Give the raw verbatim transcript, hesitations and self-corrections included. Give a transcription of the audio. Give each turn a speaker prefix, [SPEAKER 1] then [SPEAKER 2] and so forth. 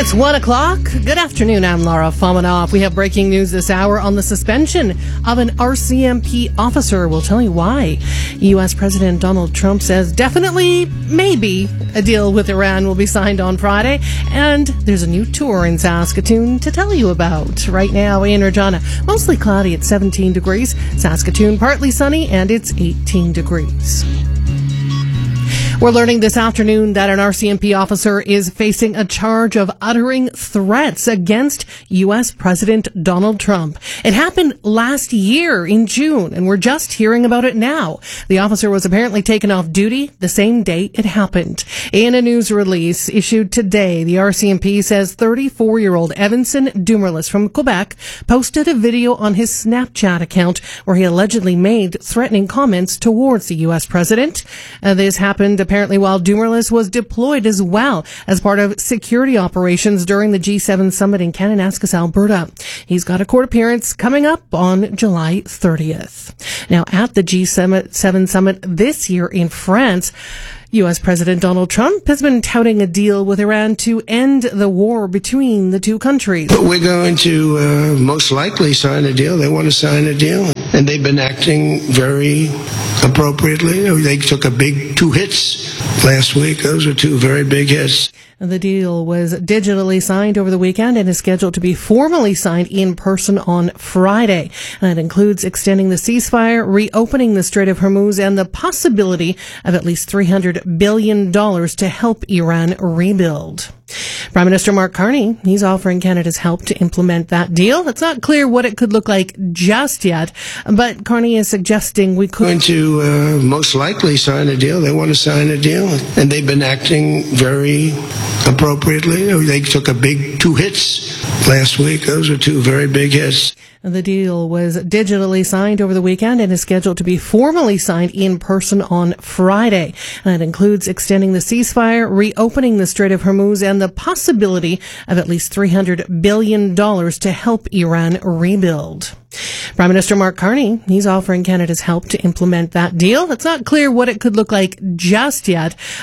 [SPEAKER 1] It's one o'clock. Good afternoon, I'm Laura Fominov. We have breaking news this hour on the suspension of an R C M P officer. We'll tell you why. U S President Donald Trump says definitely, maybe, a deal with Iran will be signed on Friday. And there's a new tour in Saskatoon to tell you about. Right now in Regina, mostly cloudy at seventeen degrees. Saskatoon, partly sunny, and it's eighteen degrees. We're learning this afternoon that an R C M P officer is facing a charge of uttering threats against U S President Donald Trump. It happened last year in June, and we're just hearing about it now. The officer was apparently taken off duty the same day it happened. In a news release issued today, the R C M P says thirty-four-year-old Evanson Dumerlis from Quebec posted a video on his Snapchat account where he allegedly made threatening comments towards the U S president. Uh, this happened apparently while Dumerlis was deployed as well as part of security operations during the G seven summit in Kananaskis, Alberta. He's got a court appearance coming up on July thirtieth. Now, at the G seven summit this year in France, U S President Donald Trump has been touting a deal with Iran to end the war between the two countries.
[SPEAKER 2] But we're going to uh, most likely sign a deal. They want to sign a deal. And they've been acting very appropriately. They took a big two hits last week. Those are two very big hits.
[SPEAKER 1] The deal was digitally signed over the weekend and is scheduled to be formally signed in person on Friday. And that includes extending the ceasefire, reopening the Strait of Hormuz, and the possibility of at least three hundred billion dollars to help Iran rebuild. Prime Minister Mark Carney, he's offering Canada's help to implement that deal. It's not clear what it could look like just yet, but Carney is suggesting we could...
[SPEAKER 2] Going to uh, most likely sign a deal. They want to sign a deal. And they've been acting very appropriately. They took a big two hits last week. Those are two very big hits.
[SPEAKER 1] The deal was digitally signed over the weekend and is scheduled to be formally signed in person on Friday. And that includes extending the ceasefire, reopening the Strait of Hormuz, and the possibility of at least three hundred billion dollars to help Iran rebuild. Prime Minister Mark Carney, he's offering Canada's help to implement that deal. It's not clear what it could look like just yet,